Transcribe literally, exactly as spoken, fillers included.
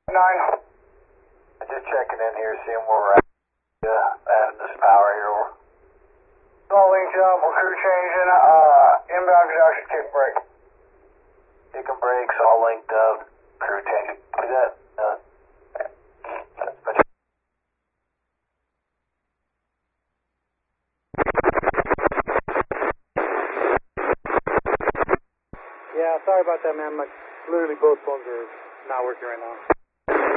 Nine. Just checking in here, seeing where we're at. Yeah, adding this power here. Over. All linked up, we're crew changing, uh, inbound conduction, kick brake. Kicking brakes, all linked up, crew changing. See that? Uh, Yeah, sorry about that, man. My, literally both phones are not working right now.